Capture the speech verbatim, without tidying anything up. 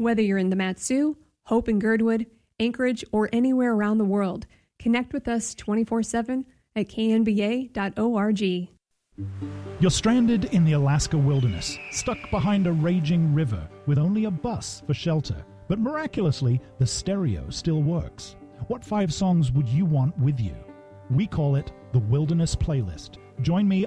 Whether you're in the Mat-Su, Hope and Girdwood, Anchorage, or anywhere around the world, connect with us twenty-four seven at k n b a dot org. You're stranded in the Alaska wilderness, stuck behind a raging river with only a bus for shelter. But miraculously, the stereo still works. What five songs would you want with you? We call it the Wilderness Playlist. Join me